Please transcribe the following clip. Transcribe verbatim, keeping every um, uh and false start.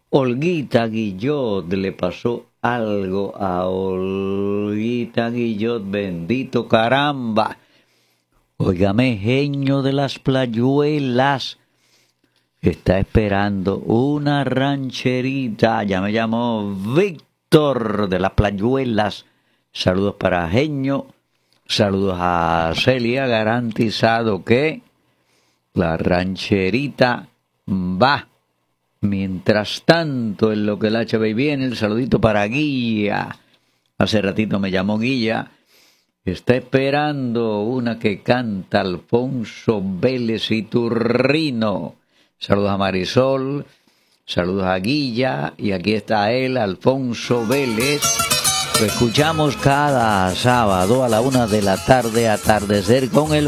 Olguita Guillot, le pasó algo a Olguita Guillot, bendito caramba. Óigame, genio de las playuelas, está esperando una rancherita. Ya me llamó Víctor de las playuelas. Saludos para Genio, saludos a Celia, garantizado que la rancherita va. Mientras tanto, en lo que el H B viene, el saludito para Guilla. Hace ratito me llamó Guilla. Está esperando una que canta Alfonso Vélez y Turrino. Saludos a Marisol, saludos a Guilla. Y aquí está él, Alfonso Vélez. Lo escuchamos cada sábado a la una de la tarde, atardecer con el